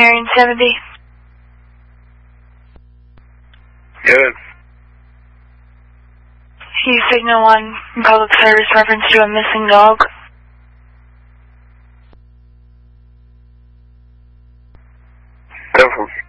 Marion 70. Good. You signal on public service reference to a missing dog. Careful.